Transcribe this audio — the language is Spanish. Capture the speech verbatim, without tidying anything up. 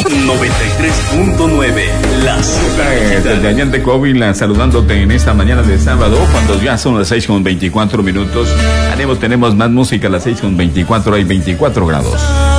noventa y tres punto nueve, la super Desde Allende Coahuila, saludándote en esta mañana de sábado, cuando ya son las seis con veinticuatro minutos. Tenemos, tenemos más música a las seis con veinticuatro, hay veinticuatro grados.